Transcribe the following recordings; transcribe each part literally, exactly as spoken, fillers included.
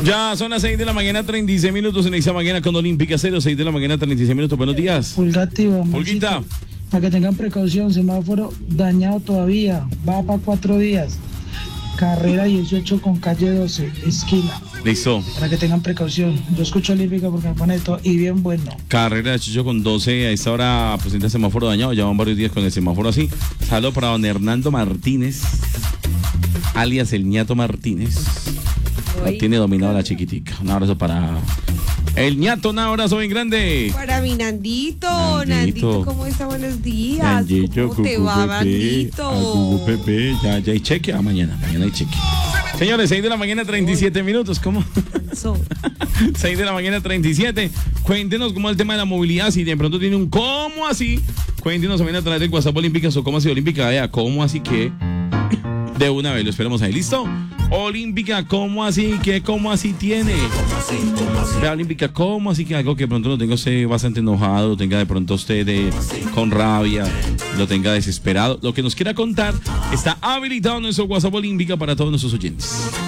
Ya son las seis de la mañana, treinta y seis minutos en esta mañana con Olímpica cero, seis de la mañana, treinta y seis minutos. Buenos días. Pulgativo, Pulguita. Para que tengan precaución, semáforo dañado todavía, va para cuatro días. Carrera dieciocho con calle doce, esquina. Listo. Para que tengan precaución. Yo escucho Olímpica porque me pone todo y bien bueno. Carrera de Chicho con doce, a esta hora presenta semáforo dañado, ya van varios días con el semáforo así. Saludo para don Hernando Martínez, alias el ñato Martínez. La tiene dominado la chiquitica. Un abrazo para el ñato, un abrazo bien grande. Para mi Nandito, Nandito, Nandito, ¿cómo está? Buenos días. Nandito, ¿Cómo te va, Nandito? Pepe, ya, ya hay cheque, a mañana, mañana hay cheque. Señores, seis de la mañana, treinta y siete minutos, ¿cómo? seis de la mañana, treinta y siete. Cuéntenos cómo es el tema de la movilidad, si de pronto tiene un cómo así. Cuéntenos también a través del WhatsApp Olímpica o cómo así Olímpica, vea, cómo así que de una vez lo esperamos ahí, ¿listo? Olímpica, ¿cómo así? ¿Qué? ¿Cómo así tiene? Vea, Olímpica, ¿cómo así que algo que de pronto lo tenga usted bastante enojado, lo tenga de pronto usted de, con rabia, lo tenga desesperado? Lo que nos quiera contar está habilitado en nuestro WhatsApp Olímpica para todos nuestros oyentes.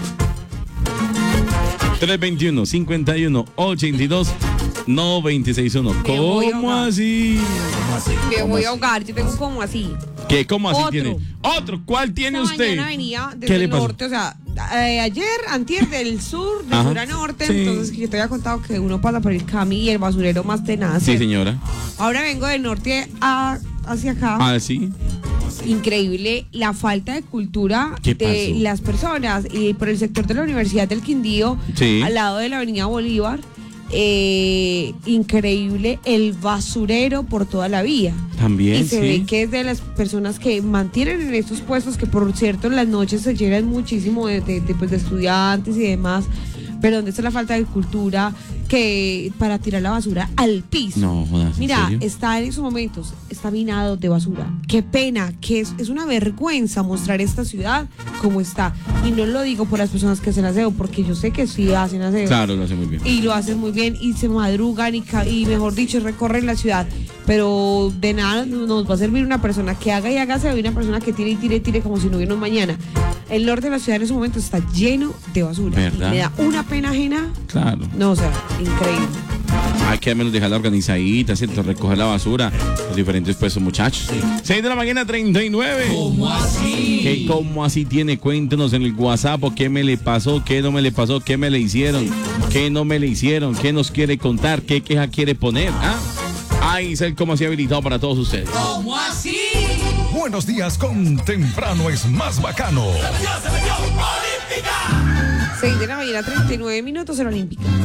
tres veintiuno, cincuenta y uno, ochenta y dos, noventa y seis uno. ¿Cómo así? Me voy a ahogar, yo tengo como así. ¿Qué? ¿Cómo así Otro. tiene? ¿Otro? ¿Cuál tiene Esta usted? mañana venía ¿Qué desde le el pasó? norte, o sea, eh, ayer, antier del sur, de Ajá. sur a norte, Sí. entonces yo te había contado que uno pasa por el Cami y el basurero más tenaz. Sí, señora. Ahora vengo del norte a, hacia acá. Ah, sí. Increíble la falta de cultura ¿Qué de pasó? las personas. Y por el sector de la Universidad del Quindío, Sí. al lado de la avenida Bolívar, eh, increíble el basurero por toda la vía. También, Y se sí. ve que es de las personas que mantienen en estos puestos, que por cierto en las noches se llenan muchísimo de, de, de, pues, de estudiantes y demás. Pero ¿dónde está la falta de cultura que para tirar la basura al piso? No, jodas, ¿en Mira, serio? está en esos momentos, está minado de basura. Qué pena, que es, es una vergüenza mostrar esta ciudad como está. Y no lo digo por las personas que hacen aseo, porque yo sé que sí hacen aseo. Claro, lo hace muy bien. Y lo hacen muy bien y se madrugan y, ca- y mejor dicho, recorren la ciudad. Pero de nada nos va a servir una persona que haga y haga aseo y una persona que tire y tire y tire como si no hubiera un mañana. El norte de la ciudad en ese momento está lleno de basura. ¿Verdad? Y me da una pena ajena. Claro. No, o sea, increíble. Hay que al menos dejarla organizadita, ¿cierto? Recoger la basura, los diferentes puestos, muchachos. seis de la mañana, treinta y nueve. ¿Cómo así? ¿Qué cómo así tiene? Cuéntenos en el WhatsApp o qué me le pasó, qué no me le pasó, qué me le hicieron, qué no me le hicieron, qué nos quiere contar, qué queja quiere poner. ¿Ah? Ahí es el cómo así habilitado para todos ustedes. ¿Cómo así? Buenos días con Temprano es más bacano. ¡Se metió, se metió! ¡Olímpica! seis de la mañana, treinta y nueve minutos en Olímpica.